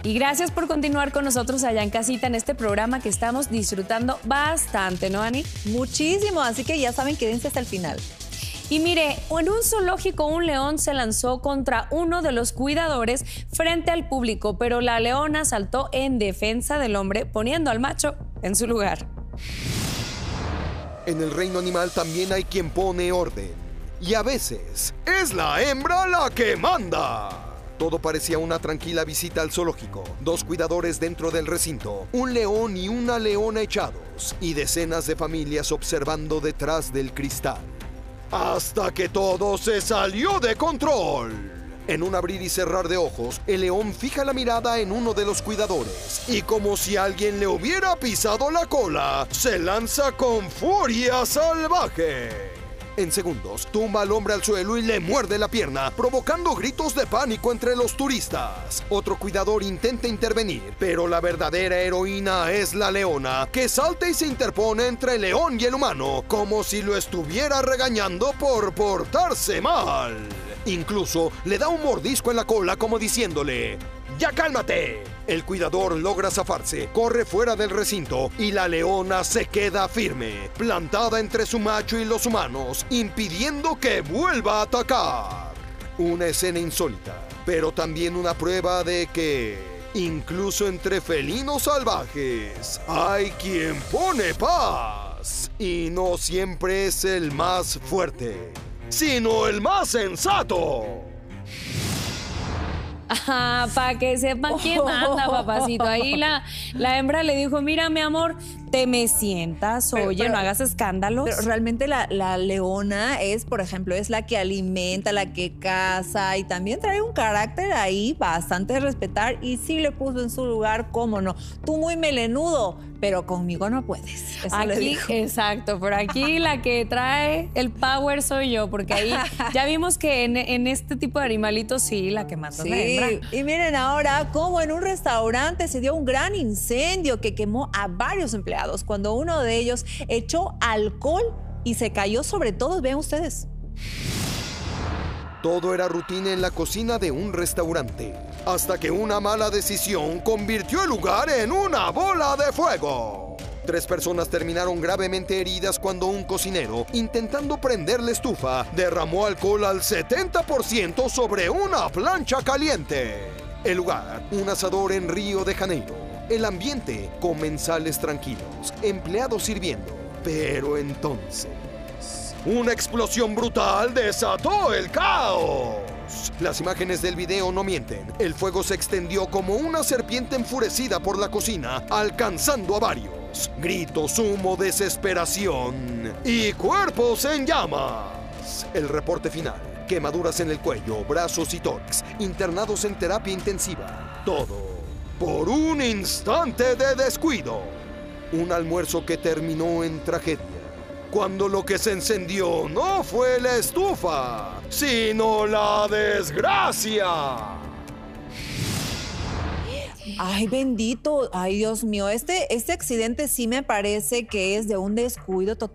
Y gracias por continuar con nosotros allá en casita en este programa que estamos disfrutando bastante, ¿no, Ani? Muchísimo, así que ya saben, quédense hasta el final. Y mire, en un zoológico un león se lanzó contra uno de los cuidadores frente al público, pero la leona saltó en defensa del hombre, poniendo al macho en su lugar. En el reino animal también hay quien pone orden. Y a veces es la hembra la que manda. Todo parecía una tranquila visita al zoológico. 2 cuidadores dentro del recinto, un león y una leona echados, y decenas de familias observando detrás del cristal. Hasta que todo se salió de control. En un abrir y cerrar de ojos, el león fija la mirada en uno de los cuidadores y, como si alguien le hubiera pisado la cola, se lanza con furia salvaje. En segundos, tumba al hombre al suelo y le muerde la pierna, provocando gritos de pánico entre los turistas. Otro cuidador intenta intervenir, pero la verdadera heroína es la leona, que salta y se interpone entre el león y el humano, como si lo estuviera regañando por portarse mal. Incluso le da un mordisco en la cola como diciéndole: ¡ya cálmate! El cuidador logra zafarse, corre fuera del recinto y la leona se queda firme, plantada entre su macho y los humanos, impidiendo que vuelva a atacar. Una escena insólita, pero también una prueba de que, incluso entre felinos salvajes, hay quien pone paz. Y no siempre es el más fuerte, sino el más sensato. Ajá, para que sepan quién manda, papacito. Ahí la hembra le dijo: mira, mi amor, te me sientas, oye, no hagas escándalos. Pero realmente la leona es, por ejemplo, es la que alimenta, la que caza, y también trae un carácter ahí bastante de respetar, y sí le puso en su lugar, cómo no. Tú muy melenudo, pero conmigo no puedes. Eso le Aquí, dijo. exacto, pero aquí la que trae el power soy yo, porque ahí ya vimos que en este tipo de animalitos sí, la que mata es la hembra. Y miren ahora cómo en un restaurante se dio un gran incendio que quemó a varios empleados cuando uno de ellos echó alcohol y se cayó sobre todos. Vean ustedes. Todo era rutina en la cocina de un restaurante, hasta que una mala decisión convirtió el lugar en una bola de fuego. 3 personas terminaron gravemente heridas cuando un cocinero, intentando prender la estufa, derramó alcohol al 70% sobre una plancha caliente. El lugar, un asador en Río de Janeiro. El ambiente, comensales tranquilos, empleados sirviendo. Pero entonces, una explosión brutal desató el caos. Las imágenes del video no mienten. El fuego se extendió como una serpiente enfurecida por la cocina, alcanzando a varios. Gritos, humo, desesperación y cuerpos en llamas. El reporte final: quemaduras en el cuello, brazos y tórax, internados en terapia intensiva. Todo por un instante de descuido. Un almuerzo que terminó en tragedia, cuando lo que se encendió no fue la estufa, sino la desgracia. Ay, bendito. Ay, Dios mío. Este accidente sí me parece que es de un descuido total.